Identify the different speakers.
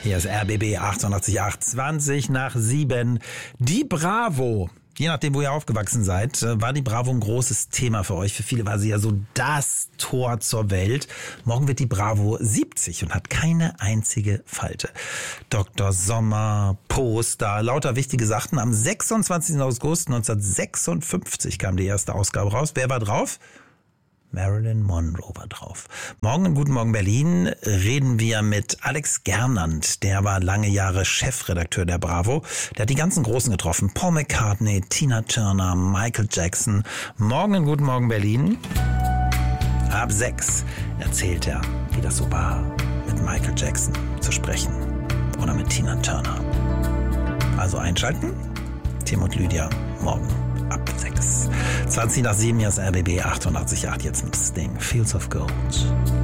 Speaker 1: Hier ist RBB 88.8, 20 nach 7. Die Bravo. Je nachdem, wo ihr aufgewachsen seid, war die Bravo ein großes Thema für euch. Für viele war sie ja so das Tor zur Welt. Morgen wird die Bravo 70 und hat keine einzige Falte. Dr. Sommer, Poster, lauter wichtige Sachen. Am 26. August 1956 kam die erste Ausgabe raus. Wer war drauf? Marilyn Monroe war drauf. Morgen in Guten Morgen Berlin reden wir mit Alex Gernand. Der war lange Jahre Chefredakteur der Bravo. Der hat die ganzen Großen getroffen. Paul McCartney, Tina Turner, Michael Jackson. Morgen in Guten Morgen Berlin. Ab 6 erzählt er, wie das so war, mit Michael Jackson zu sprechen. Oder mit Tina Turner. Also einschalten. Tim und Lydia morgen ab 6. 20 nach 7, hier ist RBB 88.8, jetzt mit Sting, Fields of Gold.